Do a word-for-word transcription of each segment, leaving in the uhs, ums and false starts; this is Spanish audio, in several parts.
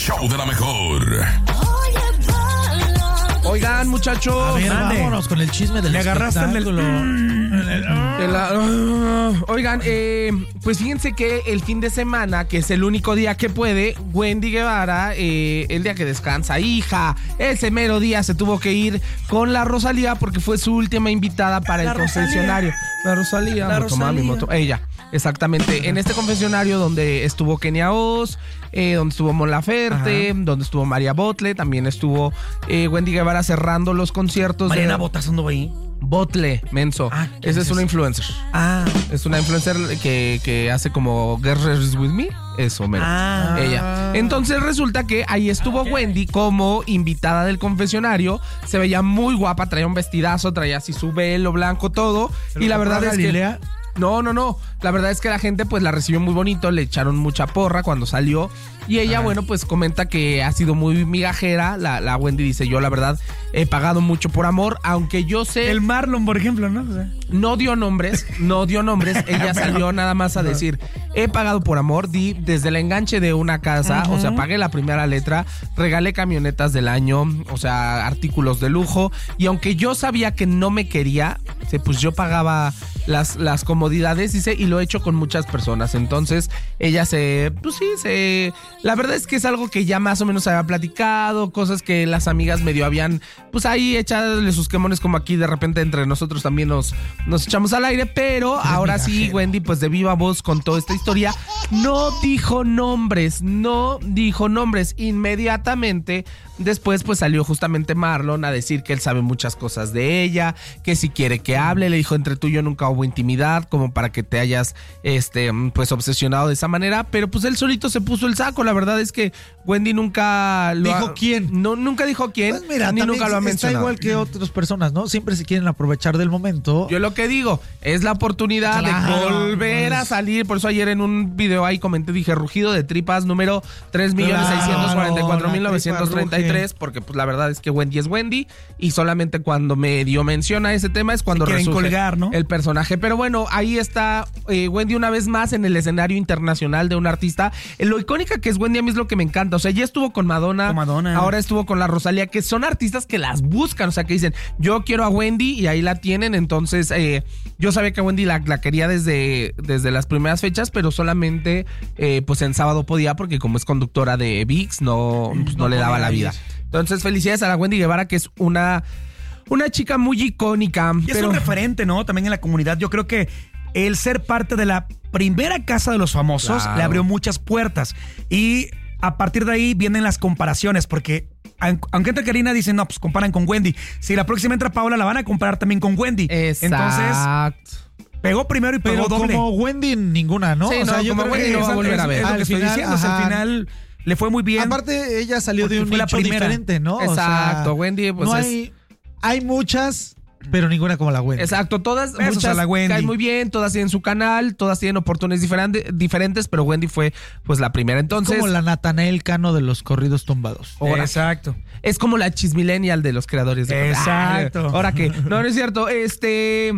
show de la mejor. Oigan, muchachos. A ver, vámonos con el chisme del Me agarraste en el... en el... uh, oigan, eh, pues fíjense que el fin de semana, que es el único día que puede, Wendy Guevara, eh, el día que descansa, hija, ese mero día se tuvo que ir con la Rosalía porque fue su última invitada para la el confesionario. La Rosalía. La moto, mami, Rosalía. moto, ella. Exactamente, en este confesionario donde estuvo Kenia Oz, eh, donde estuvo Mon Laferte, Ajá. donde estuvo María Botle, también estuvo eh, Wendy Guevara cerrando los conciertos. Mariana de... Botas anduvo ahí. Botle, menso. Ah, Esa es, es una influencer. Ah. Es una influencer que, que hace como Girls With Me. Eso, mero. Ah. Ella. Entonces resulta que ahí estuvo okay. Wendy como invitada del confesionario. Se veía muy guapa, traía un vestidazo, traía así su velo blanco, todo. Pero y la verdad es Galilea. que... No, no, no. La verdad es que la gente pues la recibió muy bonito, le echaron mucha porra cuando salió. Y ella, Ajá. bueno, pues comenta que ha sido muy migajera. La, la Wendy dice, yo la verdad he pagado mucho por amor, aunque yo sé... El Marlon, por ejemplo, ¿no? O sea. No dio nombres, no dio nombres. Ella salió nada más a decir, he pagado por amor, di desde el enganche de una casa, uh-huh. o sea, pagué la primera letra, regalé camionetas del año, o sea, artículos de lujo. Y aunque yo sabía que no me quería, pues yo pagaba las, las comodidades, dice, y lo he hecho con muchas personas. Entonces, ella se, pues sí, se... La verdad es que es algo que ya más o menos se había platicado, cosas que las amigas medio habían, pues ahí echarle sus quemones, como aquí de repente entre nosotros también nos, nos echamos al aire, pero ahora sí, Wendy, pues de viva voz contó esta historia. No dijo nombres, no dijo nombres. Inmediatamente después pues salió justamente Marlon a decir que él sabe muchas cosas de ella, que si quiere que hable, le dijo, entre tú y yo nunca hubo intimidad como para que te hayas este pues obsesionado de esa manera, pero pues él solito se puso el saco. La verdad es que Wendy nunca lo dijo ha, quién. No, nunca dijo quién, pues mira, ni nunca lo ha mencionado. Está igual que otras personas, ¿no? Siempre se quieren aprovechar del momento. Yo lo que digo, es la oportunidad claro, de volver pues. a salir. Por eso ayer en un video ahí comenté, dije, rugido de tripas número tres millones seiscientos cuarenta y cuatro mil novecientos treinta y tres, porque pues la verdad es que Wendy es Wendy y solamente cuando medio menciona ese tema es cuando resurge colgar, ¿no? el personaje. Pero bueno, ahí está eh, Wendy una vez más en el escenario internacional de un artista. Eh, lo icónica que es Wendy a mí es lo que me encanta. O sea, ya estuvo con Madonna, con Madonna, ahora estuvo con la Rosalía, que son artistas que las buscan, o sea, que dicen, yo quiero a Wendy y ahí la tienen. Entonces, eh, yo sabía que Wendy la, la quería desde, desde las primeras fechas, pero solamente eh, pues en sábado podía, porque como es conductora de ViX, no, pues, no, no le daba la vida. Entonces, felicidades a la Wendy Guevara, que es una, una chica muy icónica. Y pero... es un referente, ¿no? También en la comunidad. Yo creo que el ser parte de la primera casa de los famosos claro. le abrió muchas puertas. Y a partir de ahí vienen las comparaciones, porque aunque entra Karina, dicen, no, pues comparan con Wendy. Si la próxima entra Paola, la van a comparar también con Wendy. Exacto. Entonces, pegó primero y pegó pero doble. Como Wendy, ninguna, ¿no? Sí, o sea, no, yo como creo Wendy que no va a volver a ver. Es lo que estoy diciendo. O sea, al final le fue muy bien. Aparte, ella salió de un fue la nicho primera. diferente, ¿no? Exacto, o sea, Wendy, pues no es... hay, hay muchas, pero ninguna como la Wendy. Exacto, todas Besos muchas a la Wendy. caen muy bien, todas tienen su canal, todas tienen oportunidades diferente, diferentes, pero Wendy fue pues la primera. Entonces, es como la Natanael Cano de los corridos tumbados. Ahora. Exacto. Es como la chismillennial de los creadores de Exacto. Ah, ahora que, no, no es cierto, este...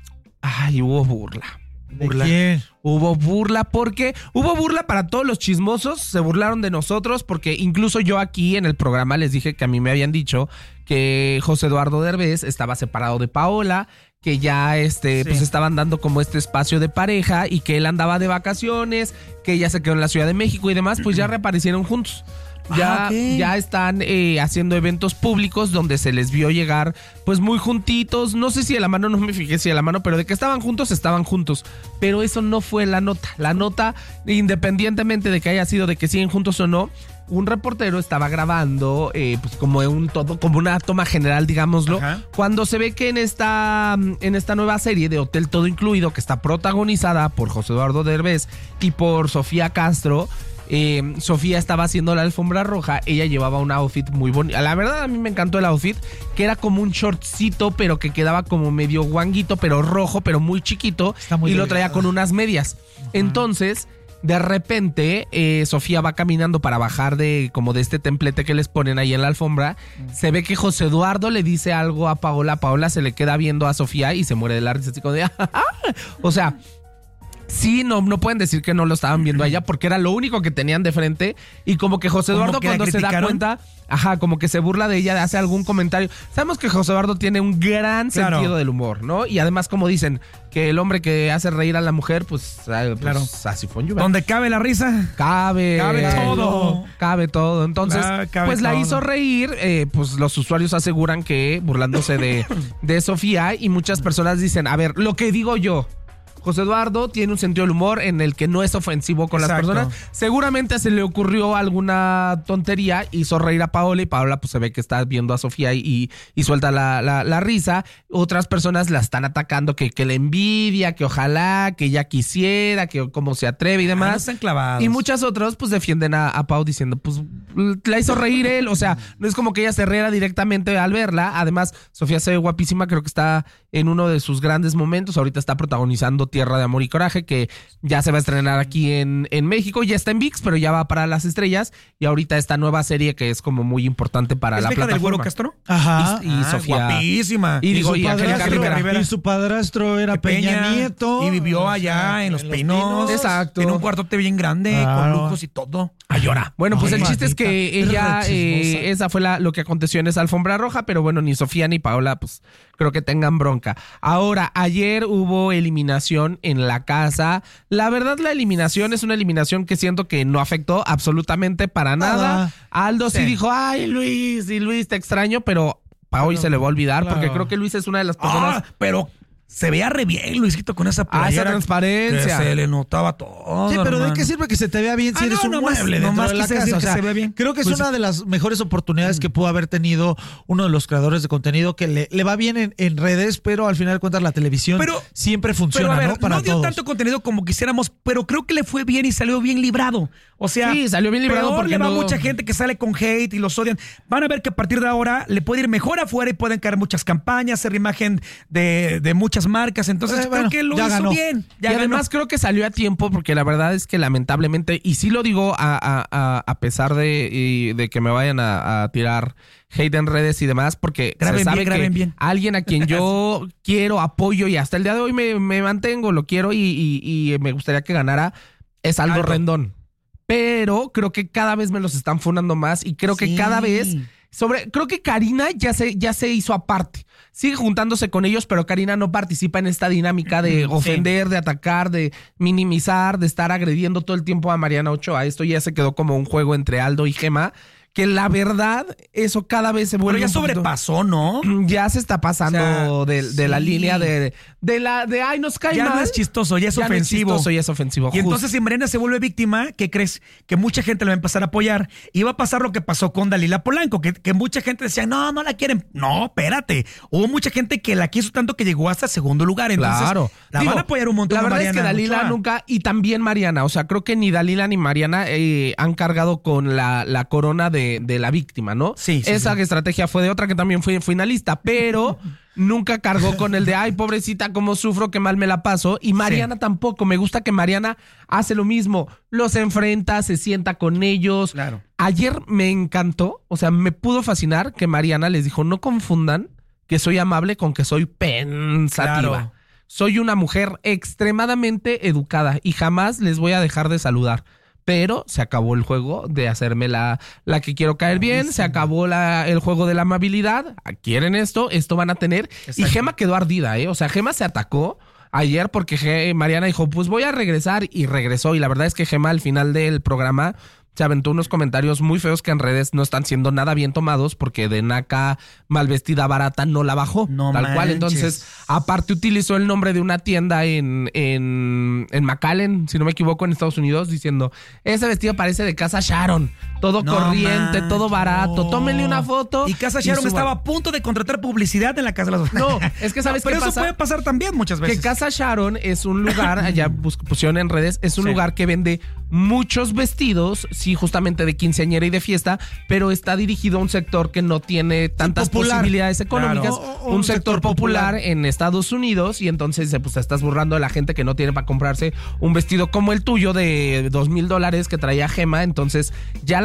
Ay, hubo burla. ¿Burla? ¿De quién? Hubo burla porque hubo burla para todos los chismosos, se burlaron de nosotros porque incluso yo aquí en el programa les dije que a mí me habían dicho que José Eduardo Derbez estaba separado de Paola, que ya este, sí. pues estaban dando como este espacio de pareja y que él andaba de vacaciones, que ella se quedó en la Ciudad de México y demás, pues ya reaparecieron juntos. Ya, ah, okay. ya están eh, haciendo eventos públicos donde se les vio llegar pues muy juntitos. No sé si de la mano, no me fijé si de la mano, pero de que estaban juntos, estaban juntos. Pero eso no fue la nota. La nota, independientemente de que haya sido de que siguen juntos o no, un reportero estaba grabando eh, pues como un todo, como una toma general, digámoslo. Ajá. Cuando se ve que en esta, en esta nueva serie de Hotel Todo Incluido, que está protagonizada por José Eduardo Derbez y por Sofía Castro, Eh, Sofía estaba haciendo la alfombra roja. Ella llevaba un outfit muy bonito. La verdad a mí me encantó el outfit, que era como un shortcito, pero que quedaba como medio guanguito, pero rojo, pero muy chiquito, muy y lo traía con unas medias. Uh-huh. Entonces, de repente, eh, Sofía va caminando para bajar de como de este templete que les ponen ahí en la alfombra. Uh-huh. Se ve que José Eduardo le dice algo a Paola. Paola se le queda viendo a Sofía y se muere de la risa, así como de... O sea... sí, no, no pueden decir que no lo estaban viendo a ella porque era lo único que tenían de frente y como que José Eduardo cuando se da cuenta, ajá, como que se burla de ella, hace algún comentario. Sabemos que José Eduardo tiene un gran claro. sentido del humor, ¿no? Y además, como dicen, que el hombre que hace reír a la mujer, pues, pues claro. así fue. ¿Dónde cabe la risa? Cabe. Cabe todo. Cabe todo. Entonces, ah, pues todo. La hizo reír. Eh, pues los usuarios aseguran que burlándose de, de Sofía y muchas personas dicen, a ver, lo que digo yo, José Eduardo tiene un sentido del humor en el que no es ofensivo con Exacto. las personas. Seguramente se le ocurrió alguna tontería, hizo reír a Paola y Paola pues se ve que está viendo a Sofía y, y suelta la, la, la risa. Otras personas la están atacando, que, que le envidia, que ojalá, que ella quisiera, que cómo se atreve y demás. Ah, no están clavados. Y muchas otras pues defienden a, a Pau diciendo pues la hizo reír él. O sea, no es como que ella se riera directamente al verla. Además, Sofía se ve guapísima, creo que está en uno de sus grandes momentos. Ahorita está protagonizando Tierra de Amor y Coraje, que ya se va a estrenar aquí en, en México, ya está en ViX, pero ya va para las estrellas, y ahorita esta nueva serie que es como muy importante para ¿Es la plataforma. ¿Es del Güero Castro? Ajá. Y, y ah, Sofía. Guapísima. Y, digo, y, su y, padrastro, y su padrastro era Peña, Peña Nieto. Y vivió allá en, en Los Pinos. Exacto. Tiene un cuartote bien grande, claro. con lujos y todo. A llorar. Bueno, pues Ay, el chiste maldita. es que ella, eh, esa fue la, lo que aconteció en esa alfombra roja, pero bueno, ni Sofía ni Paola, pues creo que tengan bronca. Ahora, ayer hubo eliminación en la casa. La verdad, la eliminación es una eliminación que siento que no afectó absolutamente para nada. Ah, Aldo sí. sí dijo, ay, Luis, y Luis, te extraño, pero para hoy se le va a olvidar, claro. porque creo que Luis es una de las personas... Ah, pero... Se veía re bien, Luisito, con esa playera. Ah, esa transparencia. Que se le notaba todo. Sí, pero hermano. ¿de qué sirve que se te vea bien si ah, eres no, un no mueble más, dentro no más de la casa? O sea, se ve bien. Creo que es pues, una de las mejores oportunidades que pudo haber tenido uno de los creadores de contenido, que le, le va bien en, en redes, pero al final de cuentas la televisión pero, siempre funciona, pero a ver, ¿no? Para no dio todos. tanto contenido como quisiéramos, pero creo que le fue bien y salió bien librado. O sea, sí, salió bien librado porque le va no... mucha gente que sale con hate y los odian. Van a ver que a partir de ahora le puede ir mejor afuera y pueden caer muchas campañas, ser imagen de, de muchas marcas. Entonces eh, creo bueno, que lo hizo ganó. bien. Ya y ganó. Además creo que salió a tiempo, porque la verdad es que lamentablemente, y sí lo digo a, a, a pesar de, de que me vayan a, a tirar hate en redes y demás, porque graben se sabe bien, que bien. alguien a quien yo quiero, apoyo y hasta el día de hoy me, me mantengo, lo quiero y, y, y me gustaría que ganara, es Aldo, Aldo. Rendón. Pero creo que cada vez me los están funando más y creo sí. que cada vez sobre, creo que Karina ya se, ya se hizo aparte. Sigue juntándose con ellos, pero Karina no participa en esta dinámica de ofender, sí. de atacar, de minimizar, de estar agrediendo todo el tiempo a Mariana Ochoa. Esto ya se quedó como un juego entre Aldo y Gema, que la verdad, eso cada vez se vuelve. Pero ya sobrepasó, ¿no? Ya se está pasando o sea, de, de sí. la línea de, de la de ay, nos cae ya mal. Ya no es chistoso, ya es ya ofensivo. No es chistoso, ya es ofensivo. Y justo. Entonces, si Mariana se vuelve víctima, ¿qué crees? Que mucha gente le va a empezar a apoyar. Y va a pasar lo que pasó con Dalila Polanco, que, que mucha gente decía, no, no la quieren. No, espérate. Hubo mucha gente que la quiso tanto que llegó hasta segundo lugar. Entonces, claro. la Digo, van a apoyar un montón. La verdad Mariana es que Dalila Ochoa. nunca, y también Mariana, o sea, creo que ni Dalila ni Mariana eh, han cargado con la, la corona de, de la víctima, ¿no? Sí, sí, Esa sí. estrategia fue de otra que también fue finalista, pero nunca cargó con el de ay, pobrecita, cómo sufro, qué mal me la paso. Y Mariana sí. tampoco. Me gusta que Mariana hace lo mismo. Los enfrenta, se sienta con ellos. Claro. Ayer me encantó, o sea, me pudo fascinar que Mariana les dijo, no confundan que soy amable con que soy pensativa. Claro. Soy una mujer extremadamente educada y jamás les voy a dejar de saludar. Pero se acabó el juego de hacerme la, la que quiero caer bien, sí. se acabó la, el juego de la amabilidad. ¿Quieren esto? Esto van a tener. Exacto. Y Gema quedó ardida, ¿eh? O sea, Gema se atacó ayer porque G- Mariana dijo, pues voy a regresar, y regresó. Y la verdad es que Gema al final del programa se aventó unos comentarios muy feos que en redes no están siendo nada bien tomados, porque de naca, mal vestida, barata, no la bajó. No tal manches. cual. Entonces, aparte utilizó el nombre de una tienda en, en, en McAllen, si no me equivoco, en Estados Unidos, diciendo, ese vestido parece de Casa Sharon. Todo no corriente, man. todo barato. Tómenle una foto. Y Casa Sharon y estaba a punto de contratar publicidad en la Casa de las... No, es que ¿sabes no, qué pero pasa? eso puede pasar también muchas veces. Que Casa Sharon es un lugar, allá pusieron en redes, es un sí. lugar que vende muchos vestidos, sí, justamente de quinceañera y de fiesta, pero está dirigido a un sector que no tiene tantas popular. posibilidades económicas. Claro. O, o un, un sector, sector popular, popular en Estados Unidos, y entonces pues estás burlando de la gente que no tiene para comprarse un vestido como el tuyo de dos mil dólares que traía Gema. Entonces ya la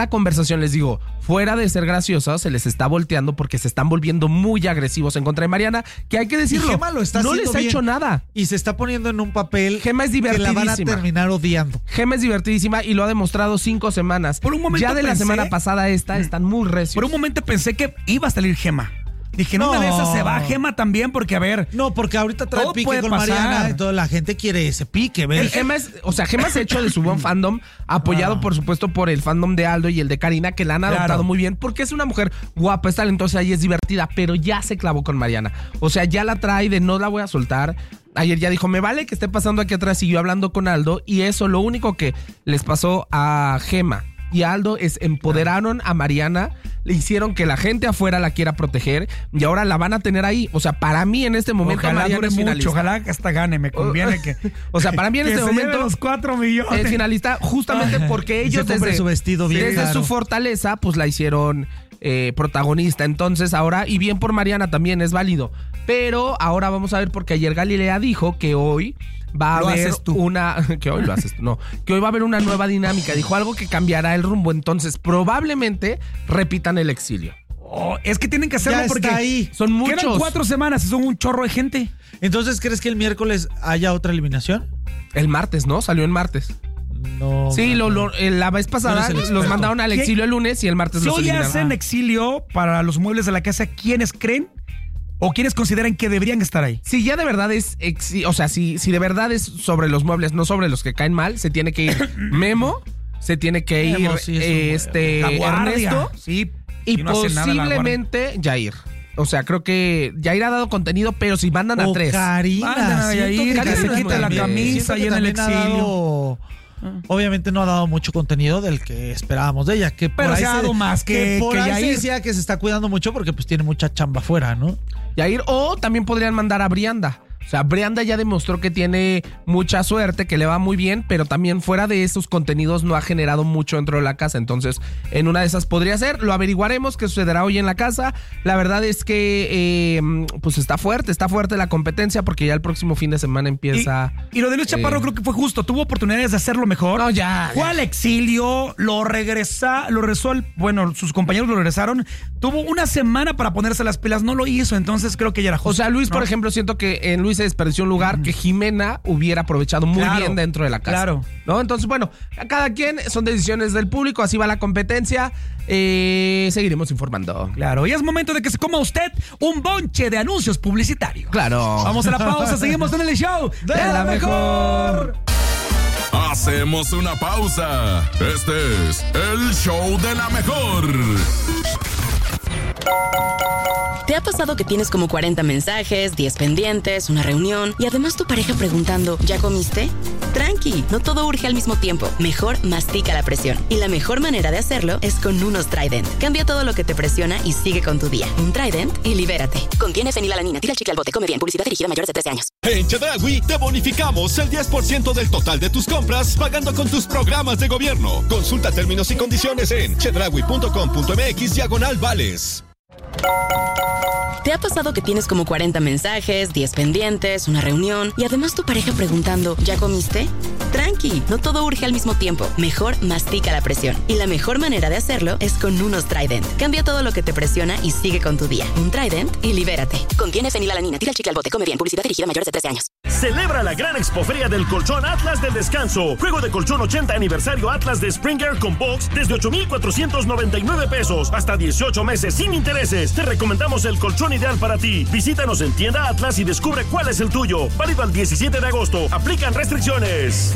la conversación, les digo, fuera de ser graciosa, se les está volteando porque se están volviendo muy agresivos en contra de Mariana, que hay que decirlo, Gema lo está no les ha bien, hecho nada. Y se está poniendo en un papel Gema es que la divertidísima. van a terminar odiando. Gema es divertidísima y lo ha demostrado cinco semanas. Por un momento ya de pensé, la semana pasada a esta, están muy recios. Por un momento pensé que iba a salir Gema. Dije, no, No. una de esas se va Gema también, porque a ver. No, porque ahorita trae Todo pique puede con pasar. Mariana y toda la gente quiere ese pique, ¿ves? El Gema es, o sea, Gema se ha hecho de su buen fandom, apoyado Ah. por supuesto por el fandom de Aldo y el de Karina, que la han adoptado Claro. muy bien, porque es una mujer guapa, es talentosa y es divertida, pero ya se clavó con Mariana. O sea, ya la trae de no la voy a soltar. Ayer ya dijo, me vale que esté pasando aquí atrás, siguió hablando con Aldo, y eso lo único que les pasó a Gema y a Aldo es empoderaron a Mariana, le hicieron que la gente afuera la quiera proteger y ahora la van a tener ahí. O sea, para mí en este momento Ojalá Mariana dure es finalista. mucho, ojalá que hasta gane, me conviene que. O sea, para mí en que este se momento lleve los cuatro millones. es finalista justamente porque Y se ellos compre desde, su vestido bien desde caro. su fortaleza pues la hicieron eh, protagonista. Entonces ahora, y bien por Mariana también es válido, pero ahora vamos a ver, porque ayer Galilea dijo que hoy va a Lo haber haces tú. una que hoy lo haces tú, no, que hoy va a haber una nueva dinámica, dijo algo que cambiará el rumbo, entonces probablemente repitan el exilio. Oh, es que tienen que hacerlo Ya porque está ahí. Son muchos. quedan cuatro semanas y son un chorro de gente. Entonces, ¿crees que el miércoles haya otra eliminación? El martes, ¿no? Salió en martes. No. Sí, lo, lo- eh, la vez pasada No eres el los experto. mandaron al ¿Qué? exilio el lunes y el martes Si los hoy eliminaron. hacen exilio para los muebles de la casa, ¿quiénes creen o quiénes consideran que deberían estar ahí? Si ya de verdad es, exi- o sea, si, si de verdad es sobre los muebles, no sobre los que caen mal, se tiene que ir Memo, se tiene que ir Memo, sí, es un eh, este La guardia. Ernesto Sí. y si no hace nada la guardia. posiblemente Jair. O sea, creo que Jair ha dado contenido, pero si mandan a O tres. Karina. Mandan a siento Yair, que que se Karina quite la también- camisa siento ahí que en el también ha exilio. dado- Obviamente no ha dado mucho contenido del que esperábamos de ella. Que por Pero ahí se ha dado más que- por que ahí se Yair. decía que se está cuidando mucho porque pues tiene mucha chamba afuera, ¿no? Jair, o también podrían mandar a Brianda. O sea, Brianda ya demostró que tiene mucha suerte, que le va muy bien, pero también fuera de esos contenidos no ha generado mucho dentro de la casa. Entonces, en una de esas podría ser. Lo averiguaremos qué sucederá hoy en la casa. La verdad es que, eh, pues está fuerte, está fuerte la competencia porque ya el próximo fin de semana empieza. Y, y lo de Luis Chaparro eh, creo que fue justo. Tuvo oportunidades de hacerlo mejor. No, ya, Fue ya. al exilio, lo regresa, lo regresó al, bueno, sus compañeros lo regresaron. Tuvo una semana para ponerse las pilas, no lo hizo, entonces creo que ya era justo. O sea, Luis, por ¿no? ejemplo, siento que en Luis se desperdició un lugar que Jimena hubiera aprovechado muy Claro, bien dentro de la casa. claro. ¿No? Entonces, bueno, a cada quien son decisiones del público, así va la competencia. Eh, seguiremos informando. Claro, y es momento de que se coma usted un bonche de anuncios publicitarios. Claro. Vamos a la pausa, seguimos en el show de, la mejor. Hacemos una pausa. Este es el show de la mejor. ¿Te ha pasado que tienes como cuarenta mensajes, diez pendientes, una reunión y además tu pareja preguntando, ¿ya comiste? Tranqui, no todo urge al mismo tiempo. Mejor mastica la presión. Y la mejor manera de hacerlo es con unos Trident. Cambia todo lo que te presiona y sigue con tu día. Un Trident y libérate. Contiene fenilalanina. Tira el chicle al bote. Come bien. Publicidad dirigida a mayores de trece años. En Chedraui te bonificamos el diez por ciento del total de tus compras pagando con tus programas de gobierno. Consulta términos y condiciones en chedraui punto com punto mx diagonal vales. ¿Te ha pasado que tienes como cuarenta mensajes, diez pendientes, una reunión y además tu pareja preguntando, ¿ya comiste? Tranqui, no todo urge al mismo tiempo. Mejor mastica la presión. Y la mejor manera de hacerlo es con unos Trident. Cambia todo lo que te presiona y sigue con tu día. Un Trident y libérate. Contiene fenilalanina. Tira el chicle al bote. Come bien. Publicidad dirigida a mayores de trece años. Celebra la gran expoferia del colchón Atlas del Descanso. Juego de colchón ochenta aniversario Atlas de Springer con box desde ocho mil cuatrocientos noventa y nueve pesos. Hasta dieciocho meses sin intereses. Te recomendamos el colchón ideal para ti. Visítanos en Tienda Atlas y descubre cuál es el tuyo. Válido al diecisiete de agosto. Aplican restricciones.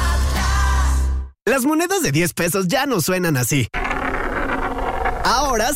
Las monedas de diez pesos ya no suenan así. Ahora